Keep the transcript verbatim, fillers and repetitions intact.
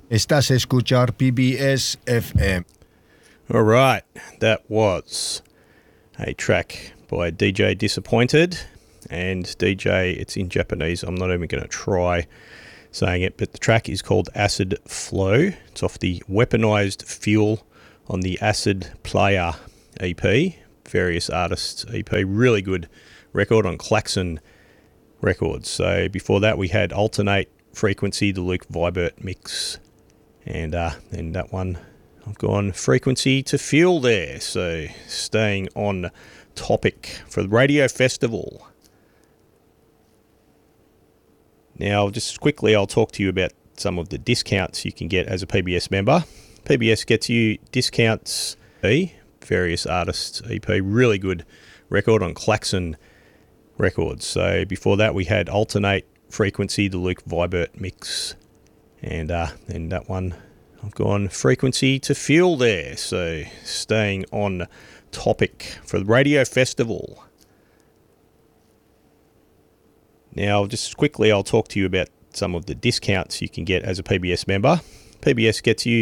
Estás a escuchar P B S F M. All right, that was a track by D J Disappointed, and D J, it's in Japanese, I'm not even going to try saying it, but the track is called Acid Flow. It's off the Weaponized Fuel on the Acid Player E P, Various Artists E P, really good record on Klaxon Records. So before that we had Alternate Frequency, the Luke Vibert mix, and uh, then that one I've gone Frequency to Fuel there. So staying on topic for the Radio Festival. Now, just quickly, I'll talk to you about some of the discounts you can get as a P B S member. P B S gets you discounts, Various Artists E P, really good record on Klaxon Records. So before that, we had Alternate Frequency, the Luke Vibert mix, and uh, then that one I've gone Frequency to Fuel there. So staying on topic for the Radio Festival. Now, just quickly, I'll talk to you about some of the discounts you can get as a P B S member. P B S gets you